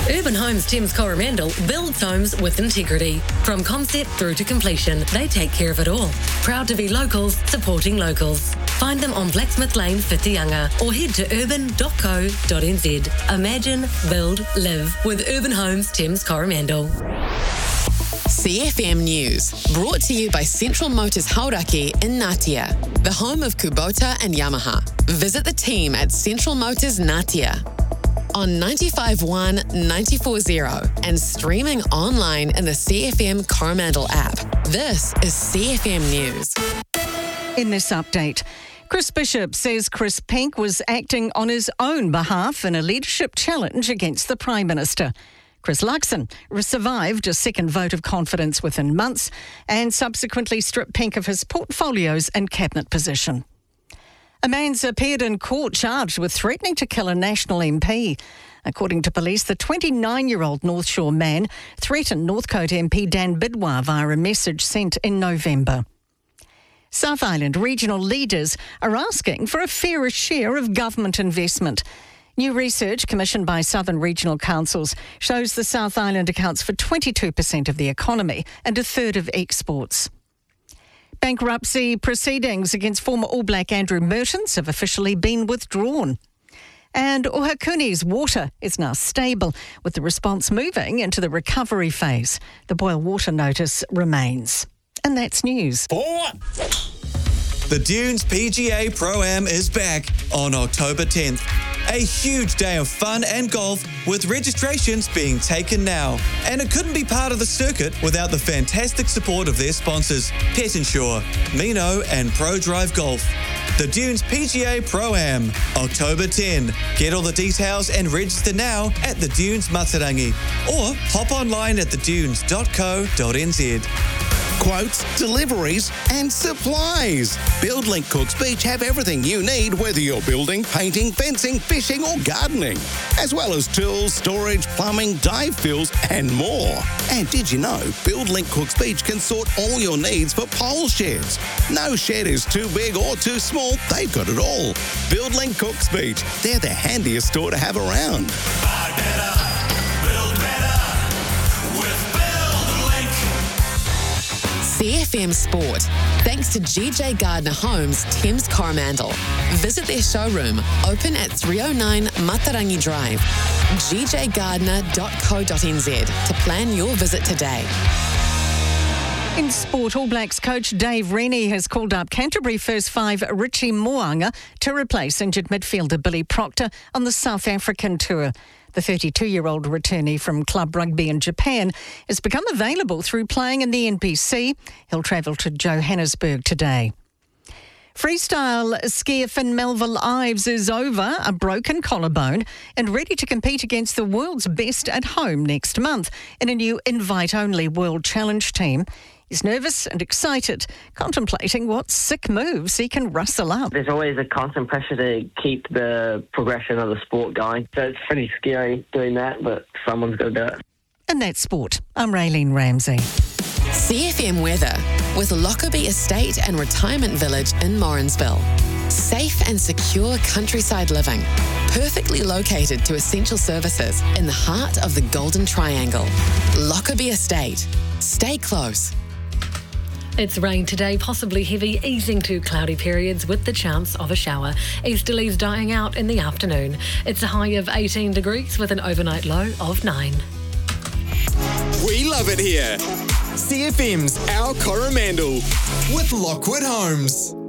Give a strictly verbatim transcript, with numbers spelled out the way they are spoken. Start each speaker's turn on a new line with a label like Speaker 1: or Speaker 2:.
Speaker 1: Urban Homes Thames Coromandel builds homes with integrity. From concept through to completion, they take care of it all. Proud to be locals, supporting locals. Find them on Blacksmith Lane, Whitianga, or head to urban dot co dot n z. Imagine, build, live with Urban Homes Thames Coromandel.
Speaker 2: C F M News, brought to you by Central Motors Hauraki in Ngatea, the home of Kubota and Yamaha. Visit the team at Central Motors Ngatea on ninety-five point one, ninety-four point zero and streaming online in the C F M Coromandel app. This is C F M News.
Speaker 3: In this update, Chris Bishop says Chris Pink was acting on his own behalf in a leadership challenge against the Prime Minister. Chris Luxon survived a second vote of confidence within months and subsequently stripped Pink of his portfolios and cabinet position. A man's appeared in court charged with threatening to kill a National M P. According to police, the twenty-nine-year-old North Shore man threatened Northcote M P Dan Bidwar via a message sent in November. South Island regional leaders are asking for a fairer share of government investment. New research commissioned by Southern Regional Councils shows the South Island accounts for twenty-two percent of the economy and a third of exports. Bankruptcy proceedings against former All Black Andrew Mertens have officially been withdrawn. And Ohakuni's water is now stable, with the response moving into the recovery phase. The boil water notice remains. And that's news.
Speaker 4: Four. The Dunes P G A Pro-Am is back on October tenth. A huge day of fun and golf with registrations being taken now. And it couldn't be part of the circuit without the fantastic support of their sponsors, Pet Insure, Mino and Pro Drive Golf. The Dunes P G A Pro-Am, October tenth. Get all the details and register now at the Dunes Matarangi or hop online at the dunes dot co dot n z.
Speaker 5: Quotes, deliveries and supplies. BuildLink Cooks Beach have everything you need, whether you're building, painting, fencing, fishing or gardening, as well as tools, storage, plumbing, dive fills and more. And did you know BuildLink Cooks Beach can sort all your needs for pole sheds? No shed is too big or too small, they've got it all. BuildLink Cooks Beach, they're the handiest store to have around.
Speaker 6: Buy better, build better with
Speaker 2: C F M Sport, thanks to G J Gardner Homes, Thames Coromandel. Visit their showroom, open at three oh nine Matarangi Drive, g j gardner dot co dot n z to plan your visit today.
Speaker 3: In sport, All Blacks coach Dave Rennie has called up Canterbury first five Richie Mo'unga to replace injured midfielder Billy Proctor on the South African tour. The thirty-two-year-old returnee from club rugby in Japan has become available through playing in the N P C. He'll travel to Johannesburg today. Freestyle skier Finn Melville Ives is over a broken collarbone and ready to compete against the world's best at home next month in a new invite-only World Challenge team. He's nervous and excited, contemplating what sick moves he can rustle up.
Speaker 7: There's always a constant pressure to keep the progression of the sport going. So it's pretty scary doing that, but someone's got to do it.
Speaker 3: And that's sport. I'm Raylene Ramsey.
Speaker 2: C F M weather with Lockerbie Estate and Retirement Village in Morrinsville. Safe and secure countryside living, perfectly located to essential services in the heart of the Golden Triangle. Lockerbie Estate. Stay close.
Speaker 1: It's rain today, possibly heavy, easing to cloudy periods with the chance of a shower. Easterlies dying out in the afternoon. It's a high of eighteen degrees with an overnight low of nine.
Speaker 8: We love it here. C F M's Our Coromandel with Lockwood Homes.